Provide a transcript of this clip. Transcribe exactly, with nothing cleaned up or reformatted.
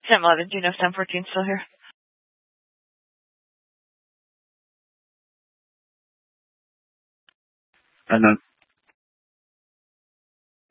ten eleven, do you know if ten fourteen is still here? And then